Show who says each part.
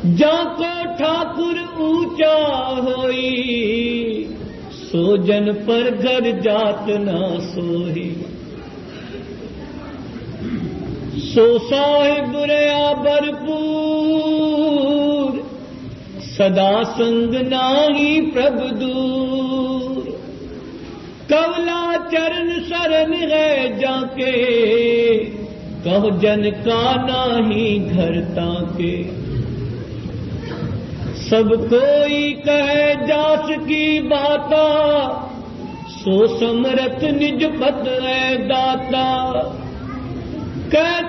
Speaker 1: जाको ठाकुर ऊंचा होई, सो जन पर घर जात ना सोही। सो साहिब रया भरपूर, सदा संग नाही प्रभु दूर। कवला चरण शरण है जाके, कह जन का नाही घर ताके। सब कोई कहे जास की बाता, सो समरथ निज पत है दाता। कह